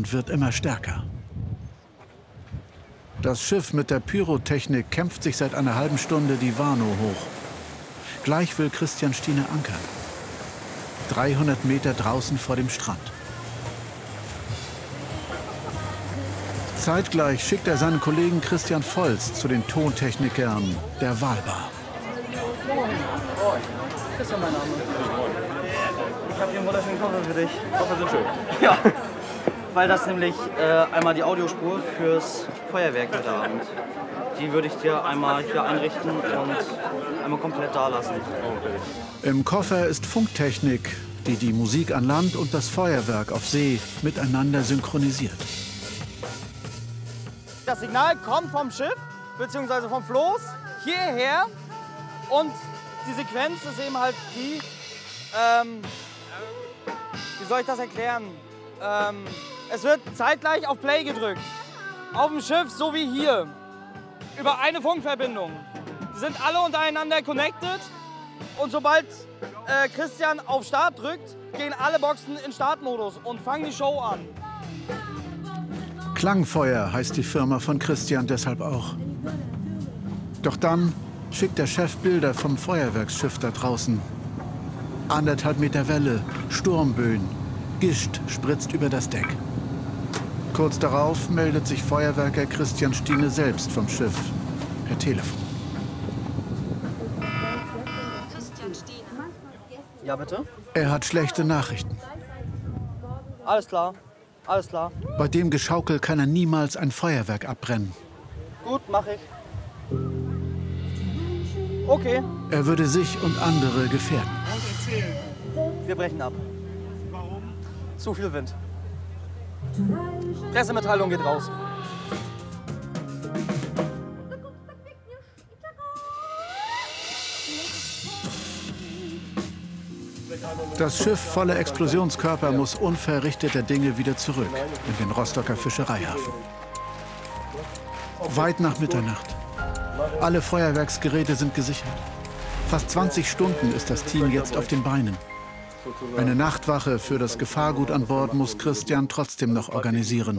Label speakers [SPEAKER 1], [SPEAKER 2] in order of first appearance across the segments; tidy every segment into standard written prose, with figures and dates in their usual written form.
[SPEAKER 1] und wird immer stärker. Das Schiff mit der Pyrotechnik kämpft sich seit einer halben Stunde die Warnow hoch. Gleich will Christian Stiene ankern. 300 Meter draußen vor dem Strand. Zeitgleich schickt er seinen Kollegen Christian Volz zu den Tontechnikern der Walbar.
[SPEAKER 2] Das ist ja mein Name. Ich habe hier einen wunderschönen Koffer für dich. Koffer sind schön. Ja, weil das nämlich einmal die Audiospur fürs Feuerwerk heute Abend. Die würde ich dir einmal hier einrichten und einmal komplett da lassen.
[SPEAKER 1] Im Koffer ist Funktechnik, die die Musik an Land und das Feuerwerk auf See miteinander synchronisiert.
[SPEAKER 2] Das Signal kommt vom Schiff bzw. vom Floß hierher und die Sequenz ist eben halt die, wie soll ich das erklären? Es wird zeitgleich auf Play gedrückt, auf dem Schiff so wie hier, über eine Funkverbindung. Die sind alle untereinander connected und sobald Christian auf Start drückt, gehen alle Boxen in Startmodus und fangen die Show an.
[SPEAKER 1] Klangfeuer heißt die Firma von Christian deshalb auch. Doch dann schickt der Chef Bilder vom Feuerwerksschiff da draußen. 1,5 Meter Welle, Sturmböen, Gischt spritzt über das Deck. Kurz darauf meldet sich Feuerwerker Christian Stiene selbst vom Schiff per Telefon.
[SPEAKER 2] Ja, bitte?
[SPEAKER 1] Er hat schlechte Nachrichten.
[SPEAKER 2] Alles klar, alles klar.
[SPEAKER 1] Bei dem Geschaukel kann er niemals ein Feuerwerk abbrennen.
[SPEAKER 2] Gut, mach ich. Okay.
[SPEAKER 1] Er würde sich und andere gefährden.
[SPEAKER 2] Wir brechen ab. Warum? Zu viel Wind. Pressemitteilung geht raus.
[SPEAKER 1] Das Schiff voller Explosionskörper muss unverrichteter Dinge wieder zurück in den Rostocker Fischereihafen. Weit nach Mitternacht. Alle Feuerwerksgeräte sind gesichert. Fast 20 Stunden ist das Team jetzt auf den Beinen. Eine Nachtwache für das Gefahrgut an Bord muss Christian trotzdem noch organisieren.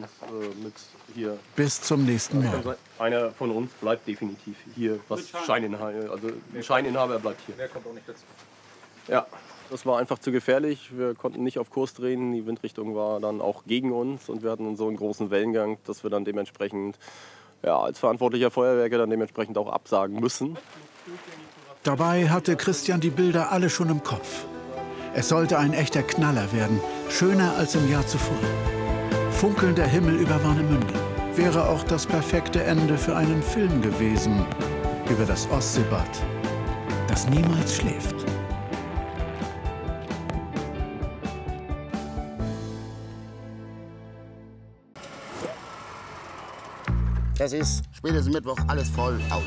[SPEAKER 1] Bis zum nächsten Morgen.
[SPEAKER 3] Einer von uns bleibt definitiv hier, was Scheininhaber, also ein Scheininhaber bleibt hier. Wer kommt auch nicht dazu? Ja, das war einfach zu gefährlich. Wir konnten nicht auf Kurs drehen. Die Windrichtung war dann auch gegen uns und wir hatten so einen großen Wellengang, dass wir dann dementsprechend als verantwortlicher Feuerwerker dann dementsprechend auch absagen müssen.
[SPEAKER 1] Dabei hatte Christian die Bilder alle schon im Kopf. Es sollte ein echter Knaller werden, schöner als im Jahr zuvor. Funkelnder Himmel über Warnemünde wäre auch das perfekte Ende für einen Film gewesen über das Ostseebad, das niemals schläft.
[SPEAKER 4] Es ist spätestens Mittwoch alles voll Autos.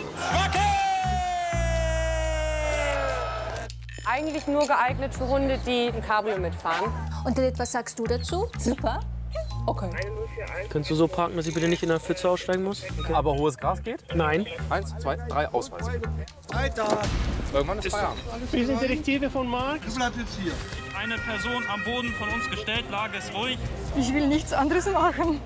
[SPEAKER 5] Eigentlich nur geeignet für Hunde, die ein Cabrio mitfahren.
[SPEAKER 6] Und Lilith, was sagst du dazu? Super.
[SPEAKER 5] Okay.
[SPEAKER 7] Könntest du so parken, dass ich bitte nicht in der Pfütze aussteigen muss? Okay.
[SPEAKER 8] Aber hohes Gras geht?
[SPEAKER 7] Nein.
[SPEAKER 8] 1, 2, 3, Ausweis.
[SPEAKER 2] Weiter!
[SPEAKER 8] Irgendwann ist Feierabend.
[SPEAKER 7] Wir sind Detektive von Marc.
[SPEAKER 9] Du bleibst jetzt hier.
[SPEAKER 10] Eine Person am Boden von uns gestellt, Lage ist ruhig.
[SPEAKER 5] Ich will nichts anderes machen.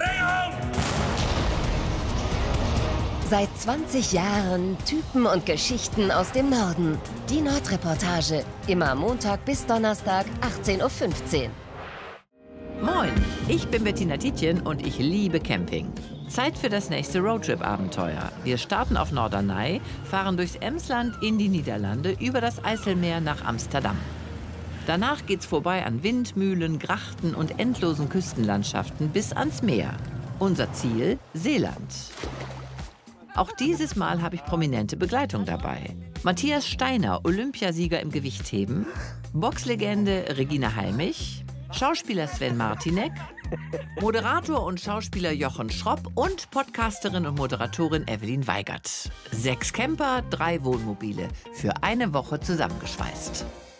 [SPEAKER 11] Seit 20 Jahren Typen und Geschichten aus dem Norden. Die Nordreportage. Immer Montag bis Donnerstag, 18:15 Uhr.
[SPEAKER 12] Moin, ich bin Bettina Tietjen und ich liebe Camping. Zeit für das nächste Roadtrip-Abenteuer. Wir starten auf Norderney, fahren durchs Emsland in die Niederlande über das Eiselmeer nach Amsterdam. Danach geht's vorbei an Windmühlen, Grachten und endlosen Küstenlandschaften bis ans Meer. Unser Ziel: Seeland. Auch dieses Mal habe ich prominente Begleitung dabei. Matthias Steiner, Olympiasieger im Gewichtheben, Boxlegende Regina Halmich, Schauspieler Sven Martinek, Moderator und Schauspieler Jochen Schropp und Podcasterin und Moderatorin Evelyn Weigert. 6 Camper, 3 Wohnmobile, für eine Woche zusammengeschweißt.